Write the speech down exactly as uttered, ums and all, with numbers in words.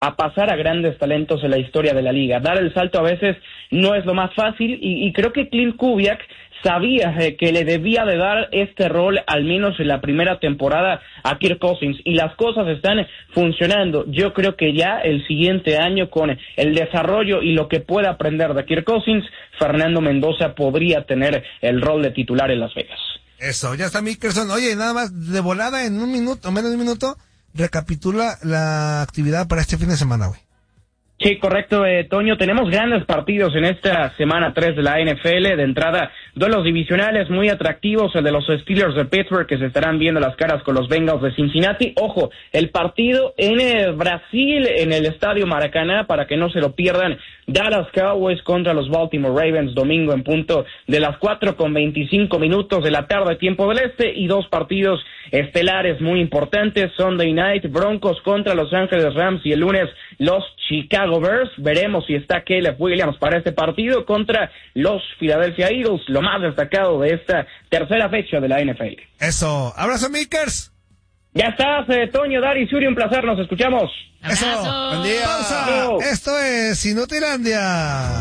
a pasar a grandes talentos en la historia de la liga. Dar el salto a veces no es lo más fácil y, y creo que Klint Kubiak sabía eh, que le debía de dar este rol, al menos en la primera temporada, a Kirk Cousins, y las cosas están funcionando. Yo creo que ya el siguiente año, con el desarrollo y lo que pueda aprender de Kirk Cousins, Fernando Mendoza podría tener el rol de titular en Las Vegas. Eso, ya está Mickelson. Oye, nada más, de volada, en un minuto, menos de un minuto, recapitula la actividad para este fin de semana, güey. Sí, correcto, eh, Toño. Tenemos grandes partidos en esta semana tres de la N F L. De entrada, duelos divisionales muy atractivos, el de los Steelers de Pittsburgh, que se estarán viendo las caras con los Bengals de Cincinnati. Ojo, el partido en eh, Brasil, en el Estadio Maracaná, para que no se lo pierdan. Dallas Cowboys contra los Baltimore Ravens, domingo en punto de las cuatro con veinticinco minutos de la tarde, tiempo del este, y dos partidos estelares muy importantes. Sunday Night, Broncos contra Los Ángeles Rams, y el lunes los Chicago Bears. Veremos si está Caleb Williams para este partido contra los Philadelphia Eagles, lo más destacado de esta tercera fecha de la N F L. Eso, abrazo, Mickers. Ya estás, eh, Toño, Dari, Suri, un placer, nos escuchamos. Eso, buen día. Pausa. Esto es Inutilandia.